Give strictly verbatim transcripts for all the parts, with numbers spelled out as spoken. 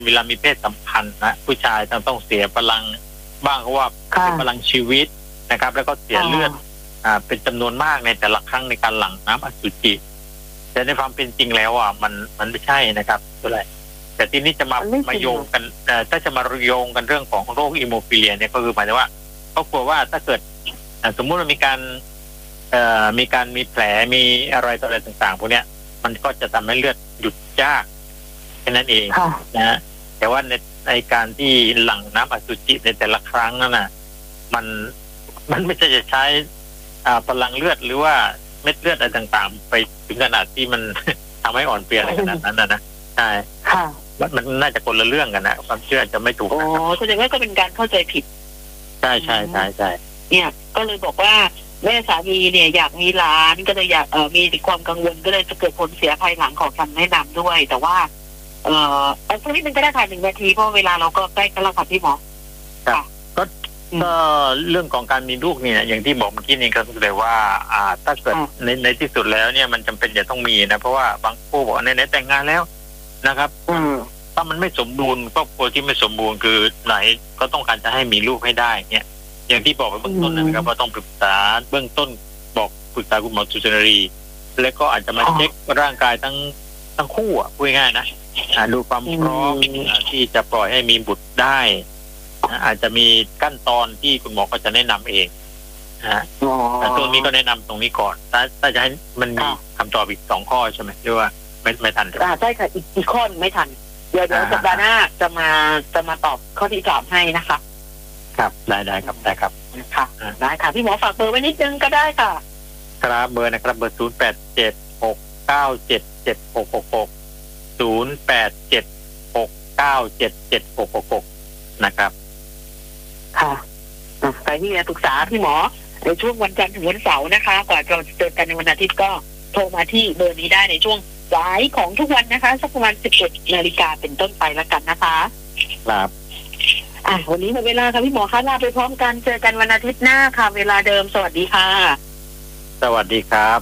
เวลามีเพศสัมพันธ์นะผู้ชายต้องต้องเสียพลังบ้างเพราะว่าเป็นพลังชีวิตนะครับแล้วก็เสียเลือดอ่าเป็นจำนวนมากในแต่ละครั้งในการหลั่งน้ำอสุจิแต่ในความเป็นจริงแล้วอ่ะมันมันไม่ใช่นะครับอะไรแต่ที่นี้จะมามาโยงกันถ้าจะมาโยงกันเรื่องของโรคอีโมฟิเลียเนี่ยก็คือหมายถึงว่าเขากลัวว่าถ้าเกิดสมมุติว่ามีการเอ่อมีการมีแผลมีอะไรต่ออะไรต่างๆพวกเนี้ยมันก็จะทำให้เลือดหยุดยากแค่นั้นเองนะฮะแต่ว่าในในการที่หลั่งน้ำอสุจิในแต่ละครั้งนั่นน่ะมันมันไม่ใช่จะใช้อ่าพลังเลือดหรือว่าเม็ดเลือดอะไรต่างๆไปถึงขนาดที่มันทำให้อ่อนเพลียอะไรขนาดนั้นนะนะใช่ค่ะมันน่าจะคนละเรื่องกันนะความเชื่อจะไม่ถูกอ๋อแสดงว่าก็เป็นการเข้าใจผิดใช่ใช่ใช่ใช่เนี่ยก็เลยบอกว่าแม่สามีเนี่ยอยากมีหลานก็เลยอยากเอ่อมีความกังวลก็เลยจะเกิดผลเสียภายหลังของคำแนะนำด้วยแต่ว่าเอ่อเอาสักนิดนึงก็ได้ค่ะหนึ่งนาทีเพราะเวลาเราก็ใกล้กันแล้วค่ะพี่หมอค่ะก็ก็เรื่องของการมีลูกเนี่ยอย่างที่บอกเมื่อกี้นี่ก็คือเลยว่าอ่าถ้าเกิดในในที่สุดแล้วเนี่ยมันจำเป็นจะต้องมีนะเพราะว่าบางคู่บอกในในแต่งงานแล้วนะครับถ้ามันไม่สมบูรณ์ครอบครัวที่ไม่สมบูรณ์คือไหนก็ต้องการจะให้มีลูกให้ได้เนี่ยอย่างที่บอกไปเบื้องต้นนะครับว่าต้องปรึกษาเบื้องต้นบอกปรึกษาคุณหมอสุจริตแล้วก็อาจจะมาเช็คร่างกายทั้งทั้งคู่อ่ะพูดง่ายๆนะดูความพร้อมที่จะปล่อยให้มีบุตรได้อาจจะมีขั้นตอนที่คุณหมอก็จะแนะนำเองนะแต่ตรงนี้ก็แนะนำตรงนี้ก่อนถ้าถ้าจะให้มันมีคำตอบอีกสองข้อใช่ไหมหรือว่าไม่ไม่ทันอ่าใช่ค่ะอีกอีกข้อไม่ทันเดี๋ยวเดี๋ยวสัปดาห์หน้าจะมาจะมาตอบข้อที่สามให้นะคะครับได้ได้ครับได้ครับค่ะได้ค่ะพี่หมอฝากเบอร์ไว้นิดนึงก็ได้ค่ะครับเบอร์นะครับเบอร์ศูนย์แปดเจ็ดหกเก้าเจ็ดเจ็ดหกหกหกศูนย์แปดเจ็ดหกเก้าเจ็ดเจ็ดหกหกหกนะครับค่ะใครที่จะปรึกษาพี่หมอในช่วงวันจันทร์ถึงวันเสาร์นะคะกว่าเราจะเจอกันในวันอาทิตย์ก็โทรมาที่เบอร์นี้ได้ในช่วงสายของทุกวันนะคะสักประมาณสิบเอ็ดนาฬิกาเป็นต้นไปแล้วกันนะคะครับอ่ะวันนี้หมดเวลาค่ะพี่หมอคะลาไปพร้อมกันเจอกันวันอาทิตย์หน้าค่ะเวลาเดิมสวัสดีค่ะสวัสดีครับ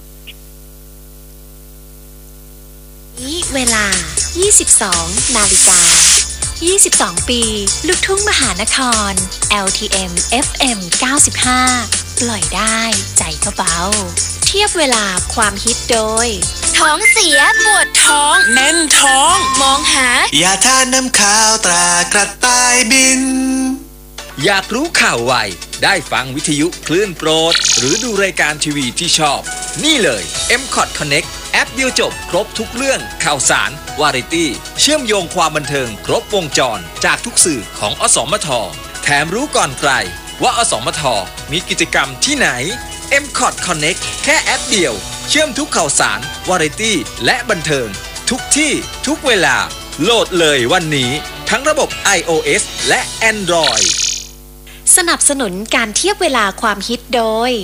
นี้เวลา ยี่สิบสอง นาฬิกา ยี่สิบสอง ปีลูกทุ่งมหานคร แอล ที เอ็ม เอฟ เอ็ม เก้าสิบห้า ปล่อยได้ใจก็เบาเทียบเวลาความฮิตโดยท้องเสียปวดท้องแน่นท้องมองหายาทาน้ำข้าวตรากระต่ายบินอยากรู้ข่าวไวได้ฟังวิทยุคลื่นโปรดหรือดูรายการทีวีที่ชอบนี่เลย เอ็ม คอท Connect แอปเดียวจบครบทุกเรื่องข่าวสารวาไรตี้เชื่อมโยงความบันเทิงครบวงจรจากทุกสื่อของอสมทแถมรู้ก่อนใครว่าอสมทมีกิจกรรมที่ไหน เอ็ม คอท Connect แค่แอปเดียวเชื่อมทุกข่าวสารวาไรตี้และบันเทิงทุกที่ทุกเวลาโหลดเลยวันนี้ทั้งระบบ ไอ โอ เอส และ Android สนับสนุนการเทียบเวลาความฮิตโดย